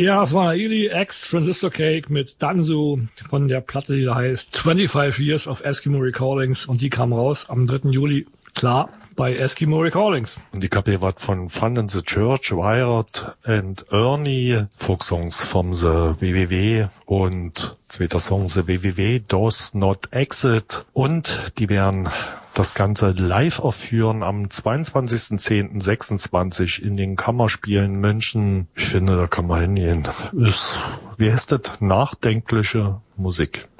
Ja, es war Naili X Transistor Cake mit Danzu von der Platte, die da heißt 25 Years of Eskimo Recordings, und die kam raus am 3. Juli, klar, bei Eskimo Recordings. Und ich habe hier was von Fun in the Church, Wired and Ernie, Folksongs vom The WWW und zweiter Song The WWW Does Not Exit, und die werden das Ganze live aufführen am 22.10.26 in den Kammerspielen München. Ich finde, da kann man hingehen. Wie heißt das? Nachdenkliche Musik.